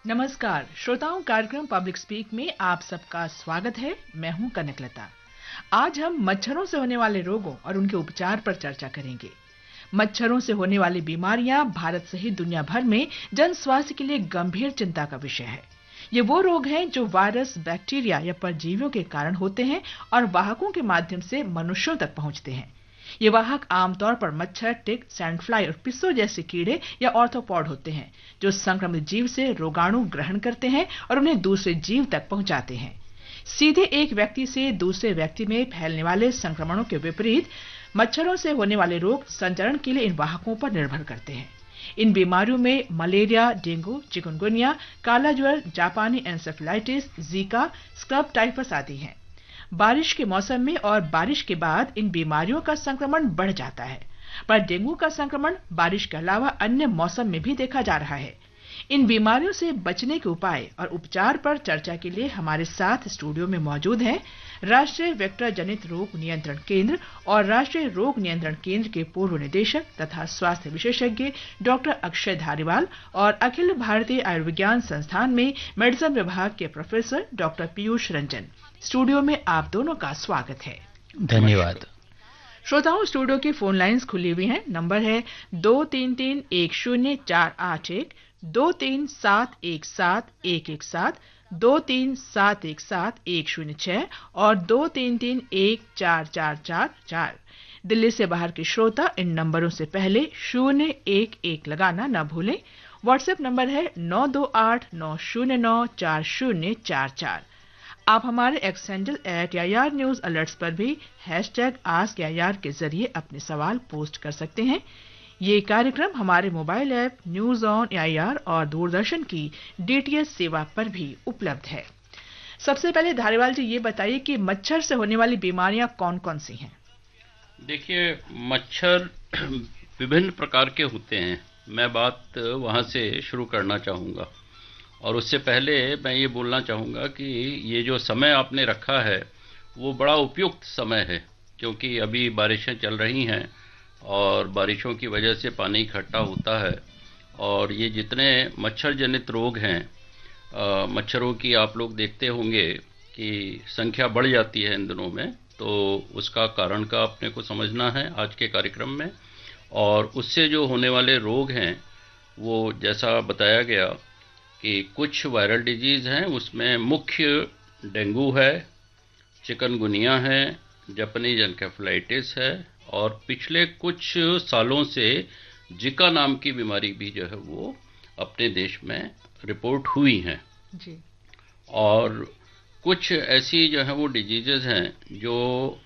नमस्कार श्रोताओं, कार्यक्रम पब्लिक स्पीक में आप सबका स्वागत है। मैं हूं कनकलता। आज हम मच्छरों से होने वाले रोगों और उनके उपचार पर चर्चा करेंगे। मच्छरों से होने वाली बीमारियां भारत सहित दुनिया भर में जन स्वास्थ्य के लिए गंभीर चिंता का विषय है। ये वो रोग हैं जो वायरस, बैक्टीरिया या परजीवियों के कारण होते हैं और वाहकों के माध्यम से मनुष्यों तक पहुंचते हैं। ये वाहक आमतौर पर मच्छर, टिक, सैंडफ्लाई और पिस्सो जैसे कीड़े या ऑर्थोपॉड होते हैं, जो संक्रमित जीव से रोगाणु ग्रहण करते हैं और उन्हें दूसरे जीव तक पहुंचाते हैं। सीधे एक व्यक्ति से दूसरे व्यक्ति में फैलने वाले संक्रमणों के विपरीत मच्छरों से होने वाले रोग संचरण के लिए इन वाहकों पर निर्भर करते हैं। इन बीमारियों में मलेरिया, डेंगू, चिकनगुनिया, काला ज्वर, जापानी एन्सेफेलाइटिस, जीका, स्क्रब टाइफस आदि हैं। बारिश के मौसम में और बारिश के बाद इन बीमारियों का संक्रमण बढ़ जाता है, पर डेंगू का संक्रमण बारिश के अलावा अन्य मौसम में भी देखा जा रहा है। इन बीमारियों से बचने के उपाय और उपचार पर चर्चा के लिए हमारे साथ स्टूडियो में मौजूद हैं राष्ट्रीय वेक्टर जनित रोग नियंत्रण केंद्र और राष्ट्रीय रोग नियंत्रण केंद्र के पूर्व निदेशक तथा स्वास्थ्य विशेषज्ञ डॉक्टर अक्षय धारीवाल और अखिल भारतीय आयुर्विज्ञान संस्थान में मेडिसिन विभाग के professor doctor Piyush Ranjan. Studio में आप दोनों का स्वागत है। धन्यवाद। श्रोताओं, स्टूडियो की फोन लाइंस खुली हुई हैं। नंबर है 23310481, 23717117, 23717106 और 23314444। दिल्ली से बाहर के श्रोता इन नंबरों से पहले 011 लगाना न भूलें। व्हाट्सएप नंबर है 9289094044। आप हमारे x handle @YR news alerts पर भी #AskYR के जरिए अपने सवाल पोस्ट कर सकते हैं। ये कार्यक्रम हमारे mobile app news on AIR और दूरदर्शन की DTH सेवा पर भी उपलब्ध है। सबसे पहले धारीवाल जी, ये बताइए कि मच्छर से होने वाली बीमारियां कौन कौन सी हैं? देखिए, मच्छर विभिन्न प्रकार के होते हैं। मैं बात वहाँ से शुरू करना चाहूँगा और उससे पहले मैं ये बोलना चाहूँगा कि ये जो समय आपने रखा है वो बड़ा उपयुक्त समय है, क्योंकि अभी बारिशें चल रही हैं और बारिशों की वजह से पानी इकट्ठा होता है और ये जितने मच्छर जनित रोग हैं, मच्छरों की आप लोग देखते होंगे कि संख्या बढ़ जाती है इन दिनों में। तो उसका कारण का अपने को समझना है आज के कार्यक्रम में। और उससे जो होने वाले रोग हैं वो जैसा बताया गया कि कुछ वायरल डिजीज़ हैं, उसमें मुख्य डेंगू है, चिकनगुनिया है, जापानीज एन्सेफेलाइटिस है और पिछले कुछ सालों से जिका नाम की बीमारी भी जो है वो अपने देश में रिपोर्ट हुई हैं जी। और कुछ ऐसी जो है वो डिजीज़ हैं जो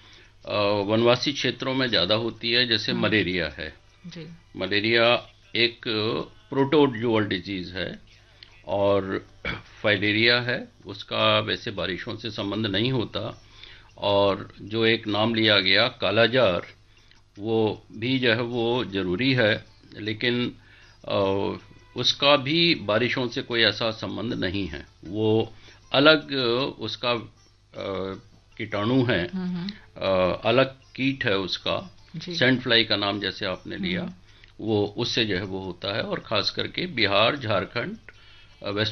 वनवासी क्षेत्रों में ज़्यादा होती है, जैसे मलेरिया है जी। मलेरिया एक प्रोटोजोअल डिजीज़ है और फाइलेरिया है, उसका वैसे बारिशों से संबंध नहीं होता। और जो एक नाम लिया गया काला जार, वो भी जो है वो ज़रूरी है, लेकिन उसका भी बारिशों से कोई ऐसा संबंध नहीं है। वो अलग उसका कीटाणु है, अलग कीट है उसका। सैंडफ्लाई का नाम जैसे आपने लिया, वो उससे जो है वो होता है। और ख़ास करके बिहार, झारखंड, वेस्ट